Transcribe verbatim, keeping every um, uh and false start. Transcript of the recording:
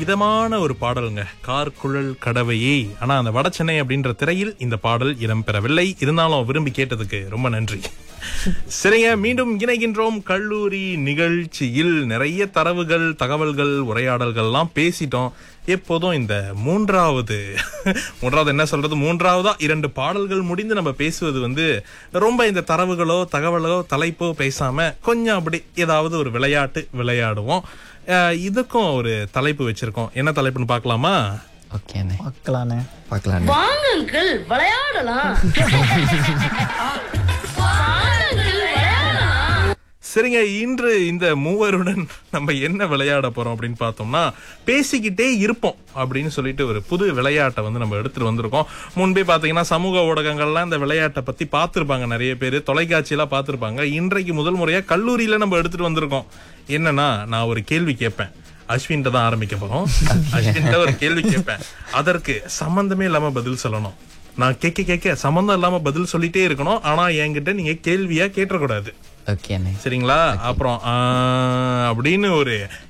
இதமான ஒரு பாடலுங்க, கார் குழல் கடவையே. ஆனா அந்த வட சென்னை அப்படின்ற திரையில் இந்த பாடல் இடம்பெறவில்லை. இருந்தாலும் விரும்பி கேட்டதுக்கு ரொம்ப நன்றி. சரிங்க, மீண்டும் இணைகின்றோம் கல்லூரி நிகழ்ச்சியில். நிறைய தரவுகள், தகவல்கள், உரையாடல்கள் எல்லாம் பேசிட்டோம். எப்போதும் இந்த மூன்றாவது மூன்றாவது என்ன சொல்றது மூன்றாவதா இரண்டு பாடல்கள் முடிந்து நம்ம பேசுவது வந்து ரொம்ப இந்த தரவுகளோ தகவலோ தலைப்போ பேசாம கொஞ்சம் அப்படி ஏதாவது ஒரு விளையாட்டு விளையாடுவோம். இதுக்கும் ஒரு தலைப்பு வச்சிருக்கோம். என்ன தலைப்புன்னு பார்க்கலாமா? ஓகேண்ணே, பார்க்கலாண்ணே. பார்க்கலாம். வாங்குங்கள் விளையாடலாம். சரிங்க, இன்று இந்த மூவருடன் நம்ம என்ன விளையாட போறோம் அப்படின்னு பார்த்தோம்னா, பேசிக்கிட்டே இருப்போம் அப்படின்னு சொல்லிட்டு ஒரு புது விளையாட்டை வந்து நம்ம எடுத்துட்டு வந்திருக்கோம். முன்பே பாத்தீங்கன்னா சமூக ஊடகங்கள்லாம் இந்த விளையாட்டை பத்தி பார்த்திருப்பாங்க, நிறைய பேர் தொலைக்காட்சியெல்லாம் பார்த்திருப்பாங்க. இன்றைக்கு முதல் முறையா கல்லூரியில நம்ம எடுத்துட்டு வந்திருக்கோம். என்னன்னா, நான் ஒரு கேள்வி கேட்பேன், அஸ்வின்ட்ட தான் ஆரம்பிக்க போறோம். அஸ்வின்ட்ட ஒரு கேள்வி கேட்பேன், அதற்கு சம்பந்தமே இல்லாம பதில் சொல்லணும். நான் கேட்க கேட்க சம்பந்தம் இல்லாம பதில் சொல்லிட்டே இருக்கணும். ஆனா என்கிட்ட நீங்க கேள்வியா கேட்டக்கூடாது. ஓகேண்ணே, சரிங்களா? அப்புறம் அப்படின்னு ஒரு